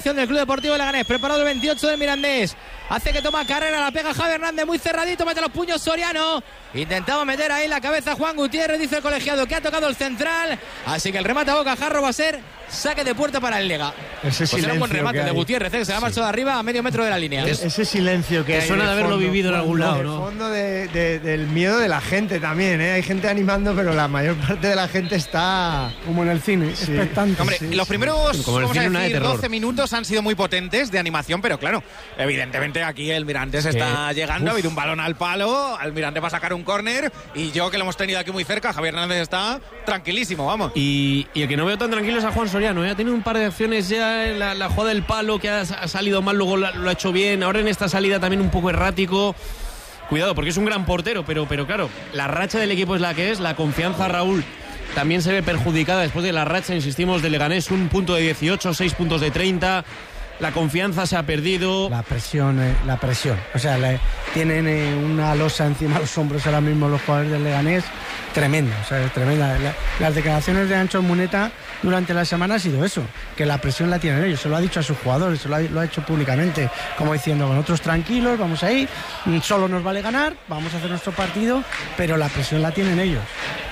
Del Club Deportivo Leganés, preparado el 28 del Mirandés, hace que toma carrera, la pega Javi Hernández muy cerradito, mete los puños Soriano, intentaba meter ahí la cabeza Juan Gutiérrez, dice el colegiado que ha tocado el central, así que el remate a bocajarro va a ser saque de puerta para el Lega. Ese pues era un buen remate de Gutiérrez, que se la ha marchado de arriba a medio metro de la línea. Ese silencio que hay suena de haberlo vivido en algún lado, ¿no? El fondo del miedo de la gente también, ¿eh? Hay gente animando, pero la mayor parte de la gente está como en el cine, expectante. Hombre, los primeros como vamos a decir, 12 minutos han sido muy potentes de animación, pero claro, evidentemente aquí el Mirandés está llegando, ha habido un balón al palo, el Mirandés va a sacar un córner y yo que lo hemos tenido aquí muy cerca, Javier Hernández está tranquilísimo, vamos. Y el que no veo tan tranquilo es a Juan Soriano, ¿eh? Ha tenido un par de acciones ya, la jugada del palo que ha salido mal, luego lo ha hecho bien, ahora en esta salida también un poco errático. Cuidado, porque es un gran portero, pero claro, la racha del equipo es la que es, la confianza, Raúl, también se ve perjudicada después de la racha, insistimos, de Leganés, 1 punto de 18, 6 puntos de 30, la confianza se ha perdido. La presión, o sea, tienen una losa encima de los hombros ahora mismo los jugadores del Leganés, tremenda, o sea, tremenda. Las declaraciones de Ancho Muneta durante la semana ha sido eso, que la presión la tienen ellos, se lo ha dicho a sus jugadores, se lo ha hecho públicamente, como diciendo, nosotros tranquilos, vamos a ir, solo nos vale ganar, vamos a hacer nuestro partido, pero la presión la tienen ellos.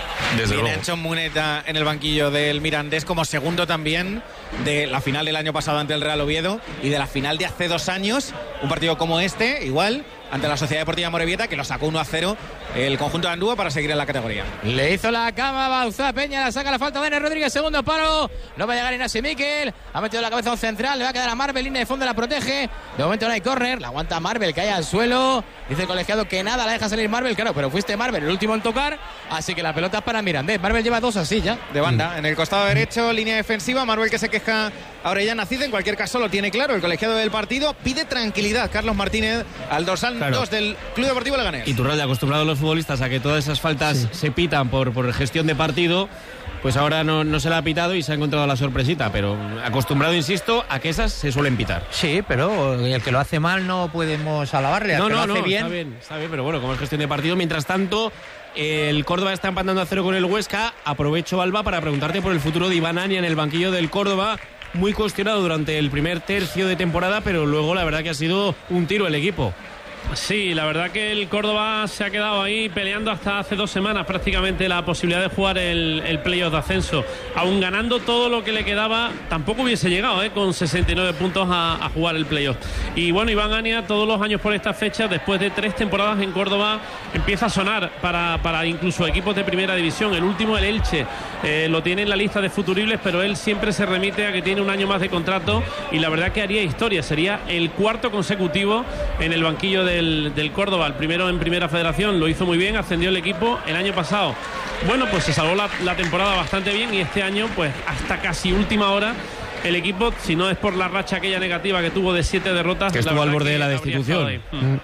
Viene Ancho Muneta en el banquillo del Mirandés como segundo también de la final del año pasado ante el Real Oviedo y de la final de hace 2 años, un partido como este, igual, ante la Sociedad Deportiva Morevieta, que lo sacó 1-0 el conjunto de Andúa para seguir en la categoría. Le hizo la cama a Bauzá, Peña la saca la falta de Enes Rodríguez, segundo palo, no va a llegar Inasi Miquel, ha metido la cabeza a un central, le va a quedar a Marvel, línea de fondo la protege, de momento no hay córner, la aguanta Marvel, cae al suelo, dice el colegiado que nada, la deja salir Marvel, claro, pero fuiste Marvel el último en tocar, así que la pelota es para Mirandés. Marvel lleva 2 así ya. De banda, en el costado derecho, línea defensiva, Marvel que se queja a Orellana Cid, en cualquier caso lo tiene claro, el colegiado del partido pide tranquilidad, Carlos Martínez, al dorsal 2 del Club Deportivo Leganés. Y Turralde, acostumbrado a los futbolistas a que todas esas faltas se pitan por gestión de partido, pues ahora no se la ha pitado y se ha encontrado la sorpresita, pero acostumbrado, insisto, a que esas se suelen pitar. Sí, pero el que lo hace mal no podemos alabarle, al que lo hace bien. Está bien, pero bueno, como es gestión de partido, mientras tanto el Córdoba está empatando a 0 con el Huesca. Aprovecho, Alba, para preguntarte por el futuro de Iván Ania en el banquillo del Córdoba, muy cuestionado durante el primer tercio de temporada, pero luego la verdad que ha sido un tiro el equipo. Sí, la verdad que el Córdoba se ha quedado ahí peleando hasta hace 2 semanas prácticamente la posibilidad de jugar el playoff de ascenso. Aún ganando todo lo que le quedaba, tampoco hubiese llegado con 69 puntos a jugar el playoff. Y bueno, Iván Ania todos los años por esta fecha, después de 3 temporadas en Córdoba, empieza a sonar para incluso equipos de primera división. El último, el Elche, lo tiene en la lista de futuribles, pero él siempre se remite a que tiene 1 año más de contrato y la verdad que haría historia. Sería el 4º consecutivo en el banquillo del Córdoba, el primero en Primera Federación, lo hizo muy bien, ascendió el equipo el año pasado. Bueno, pues se salvó la temporada bastante bien y este año, pues hasta casi última hora, el equipo, si no es por la racha aquella negativa que tuvo de 7 derrotas, que estuvo al borde de la destitución.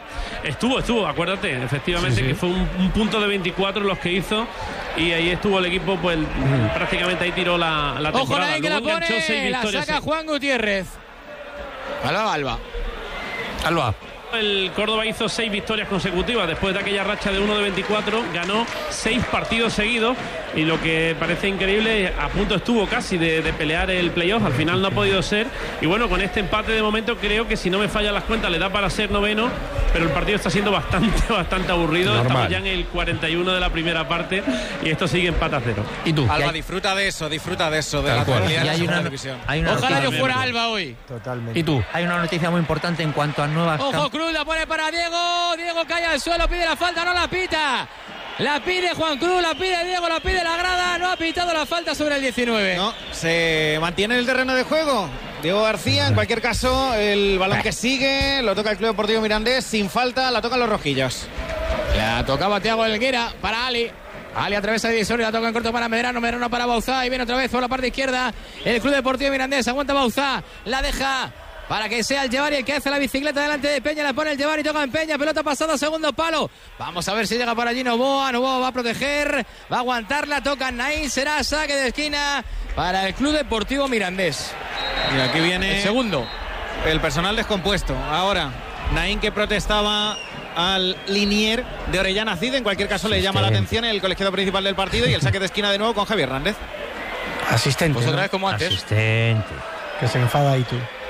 Estuvo, acuérdate, efectivamente, que fue un punto de 24 los que hizo y ahí estuvo el equipo, pues prácticamente ahí tiró la temporada. Ojo, nadie que la pone, la saca Juan Gutiérrez. Alba. El Córdoba hizo 6 victorias consecutivas después de aquella racha de 1 de 24, ganó 6 partidos seguidos y lo que parece increíble, a punto estuvo casi de pelear el playoff, al final no ha podido ser y bueno, con este empate de momento creo que si no me fallan las cuentas le da para ser 9º, pero el partido está siendo bastante aburrido. Normal. Estamos ya en el 41 de la primera parte y esto sigue empate a 0. ¿Y tú? Alba, disfruta de eso, de la tranquilidad de la segunda división. Ojalá yo fuera Alba hoy. Totalmente. ¿Y tú? Hay una noticia muy importante en cuanto a nuevas... Ojo, Cruz la pone para Diego cae al suelo, pide la falta, no la pita. La pide Juan Cruz, la pide Diego, la pide la grada, no ha pitado la falta sobre el 19. No, se mantiene en el terreno de juego Diego García, en cualquier caso, el balón que sigue, lo toca el Club Deportivo Mirandés, sin falta, la tocan los rojillos. La tocaba Thiago Helguera para Ali. Ali atraviesa el divisor y la toca en corto para Medrano para Bauzá y viene otra vez por la parte izquierda el Club Deportivo Mirandés, aguanta Bauzá, la deja para que sea el Llevari el que hace la bicicleta delante de Peña, la pone el Llevari, toca en Peña, pelota pasada, segundo palo, vamos a ver si llega por allí Novoa va a proteger, va a aguantarla, toca Naín, será saque de esquina para el Club Deportivo Mirandés. Y aquí viene el segundo, el personal descompuesto, ahora Naín que protestaba al linier de Orellana Cid, en cualquier caso le llama la atención el colegiado principal del partido y el saque de esquina de nuevo con Javier Hernández. Asistente. Pues otra vez como antes. Asistente. Que se enfada ahí tú.